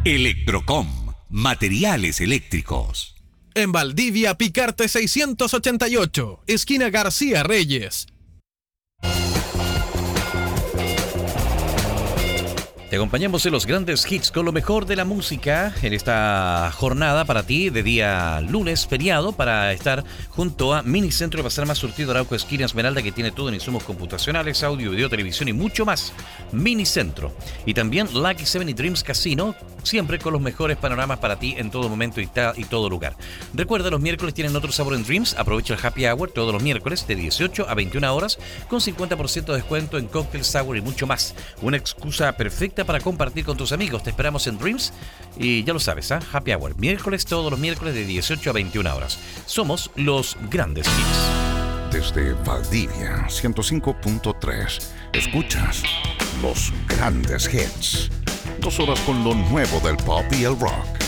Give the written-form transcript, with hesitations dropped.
Electrocom, materiales eléctricos. En Valdivia, Picarte 688, esquina García Reyes. Te acompañamos en los grandes hits con lo mejor de la música en esta jornada para ti de día lunes feriado, para estar junto a Minicentro de Pasar Más Surtido, Arauco, esquina Esmeralda, que tiene todo en insumos computacionales, audio, video, televisión y mucho más. Minicentro. Y también Lucky 7 y Dreams Casino, siempre con los mejores panoramas para ti en todo momento y todo lugar. Recuerda, los miércoles tienen otro sabor en Dreams. Aprovecha el Happy Hour todos los miércoles de 18 a 21 horas con 50% de descuento en cóctel, sour y mucho más. Una excusa perfecta para compartir con tus amigos. Te esperamos en Dreams y ya lo sabes, Happy Hour, miércoles, todos los miércoles de 18 a 21 horas. Somos los grandes hits. Desde Valdivia, 105.3, escuchas los grandes hits. 2 horas con lo nuevo del pop y el rock.